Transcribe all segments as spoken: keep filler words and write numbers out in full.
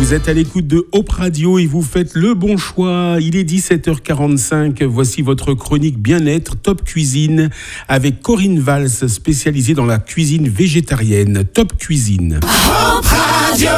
Vous êtes à l'écoute de Hop Radio et vous faites le bon choix. Il est dix-sept heures quarante-cinq. Voici votre chronique bien-être Top Cuisine avec Corinne Valls, spécialisée dans la cuisine végétarienne. Top Cuisine. Hop Radio.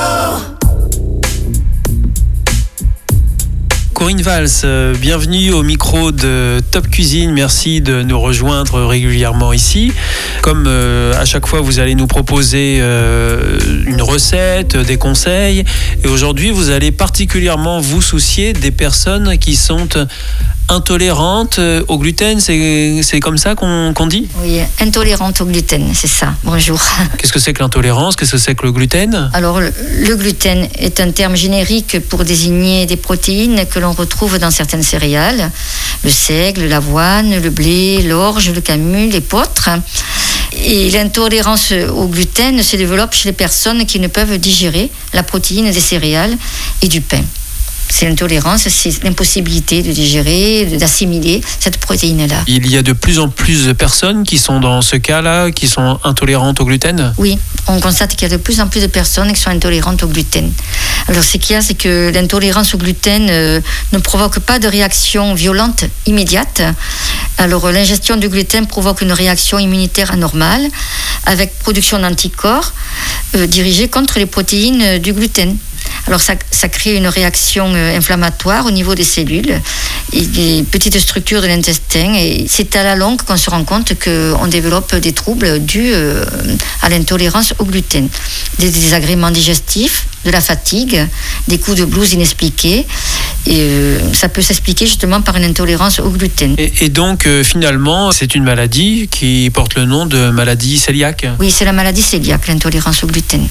Corinne Valls, bienvenue au micro de Top Cuisine. Merci de nous rejoindre régulièrement ici. Comme euh, à chaque fois, vous allez nous proposer euh, une recette, des conseils. Et aujourd'hui, vous allez particulièrement vous soucier des personnes qui sont intolérantes au gluten. C'est, c'est comme ça qu'on, qu'on dit ? Oui, intolérante au gluten, c'est ça. Bonjour. Qu'est-ce que c'est que l'intolérance ? Qu'est-ce que c'est que le gluten ? Alors, le, le gluten est un terme générique pour désigner des protéines que l'on retrouve dans certaines céréales. Le seigle, l'avoine, le blé, l'orge, le camus, l'épeautre. Et l'intolérance au gluten se développe chez les personnes qui ne peuvent digérer la protéine des céréales et du pain. C'est l'intolérance, c'est l'impossibilité de digérer, d'assimiler cette protéine-là. Il y a de plus en plus de personnes qui sont dans ce cas-là, qui sont intolérantes au gluten ? Oui, on constate qu'il y a de plus en plus de personnes qui sont intolérantes au gluten. Alors ce qu'il y a, c'est que l'intolérance au gluten euh, ne provoque pas de réaction violente immédiate. Alors l'ingestion du gluten provoque une réaction immunitaire anormale avec production d'anticorps euh, dirigés contre les protéines du gluten. Alors ça, ça crée une réaction inflammatoire au niveau des cellules et des petites structures de l'intestin. Et c'est à la longue qu'on se rend compte qu'on développe des troubles dus à l'intolérance au gluten. Des désagréments digestifs, de la fatigue, des coups de blues inexpliqués. Et euh, ça peut s'expliquer justement par une intolérance au gluten. Et, et donc euh, finalement, c'est une maladie qui porte le nom de maladie cœliaque ? Oui, c'est la maladie cœliaque, l'intolérance au gluten.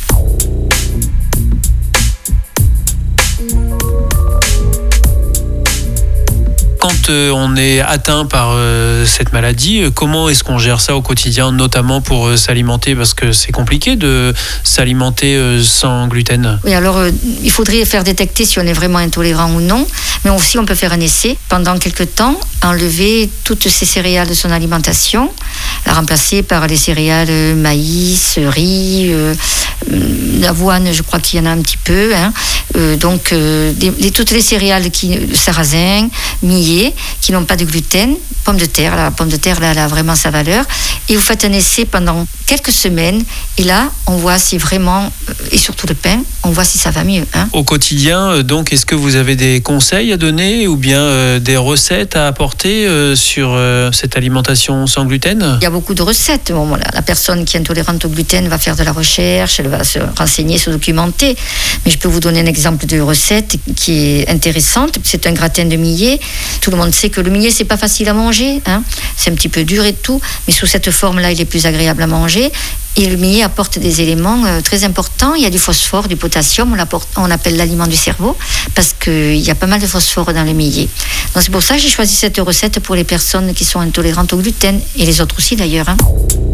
Quand euh, on est atteint par euh, cette maladie, euh, comment est-ce qu'on gère ça au quotidien, notamment pour euh, s'alimenter ? Parce que c'est compliqué de s'alimenter euh, sans gluten. Oui, alors euh, il faudrait faire détecter si on est vraiment intolérant ou non, mais aussi on peut faire un essai pendant quelques temps, enlever toutes ces céréales de son alimentation, la remplacer par les céréales euh, maïs, riz, euh, l'avoine, je crois qu'il y en a un petit peu, hein. euh, donc euh, des, des, toutes les céréales, qui, sarrasin, millet, qui n'ont pas de gluten, pomme de terre, la pomme de terre là, elle a vraiment sa valeur, et vous faites un essai pendant quelques semaines, et là on voit si vraiment, et surtout le pain, on voit si ça va mieux, hein. Au quotidien, donc, est-ce que vous avez des conseils à donner ou bien euh, des recettes à apporter euh, sur euh, cette alimentation sans gluten ? Il y a beaucoup de recettes. Bon, voilà, la personne qui est intolérante au gluten va faire de la recherche, elle va se renseigner, se documenter, mais je peux vous donner un exemple de recette qui est intéressante. C'est un gratin de millet. Tout le monde sait que le millet, c'est pas facile à manger, hein. C'est un petit peu dur et tout, mais sous cette forme-là, il est plus agréable à manger. Et le millet apporte des éléments euh, très importants. Il y a du phosphore, du potassium, on, l'apporte, on appelle l'aliment du cerveau, parce qu'il y a pas mal de phosphore dans le millet. Donc c'est pour ça que j'ai choisi cette recette pour les personnes qui sont intolérantes au gluten, et les autres aussi d'ailleurs, hein.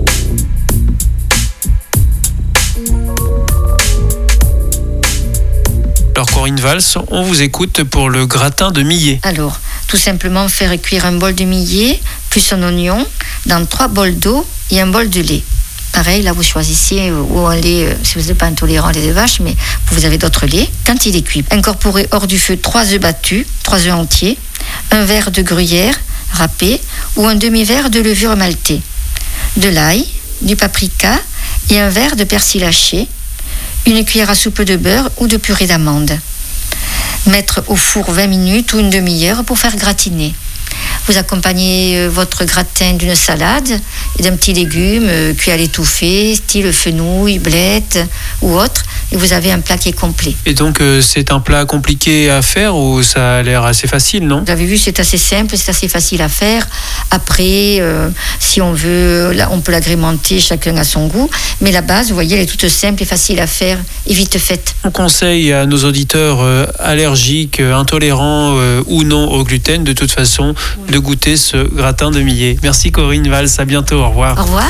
Alors Corinne Valls, on vous écoute pour le gratin de millet. Alors, tout simplement faire cuire un bol de millet, plus un oignon, dans trois bols d'eau et un bol de lait. Pareil, là vous choisissez ou un lait, si vous n'êtes pas intolérant au lait de vache, mais vous avez d'autres laits. Quand il est cuit, incorporez hors du feu trois œufs battus, trois œufs entiers, un verre de gruyère râpé ou un demi-verre de levure maltée, de l'ail, du paprika et un verre de persil haché, une cuillère à soupe de beurre ou de purée d'amande. Mettre au four vingt minutes ou une demi-heure pour faire gratiner. Vous accompagnez votre gratin d'une salade et d'un petit légume cuit à l'étouffée, style fenouil, blettes ou autre, et vous avez un plat qui est complet. Et donc euh, c'est un plat compliqué à faire ou ça a l'air assez facile, non ? Vous avez vu, c'est assez simple, c'est assez facile à faire. Après, euh, si on veut, là, on peut l'agrémenter chacun à son goût, mais la base, vous voyez, elle est toute simple et facile à faire et vite faite. On conseille à nos auditeurs euh, allergiques, euh, intolérants euh, ou non au gluten, de toute façon, oui, de goûter ce gratin de millet. Merci Corinne Valls, à bientôt, au revoir. Au revoir.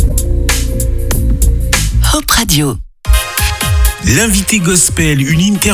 Hop Radio. L'invité gospel, une interview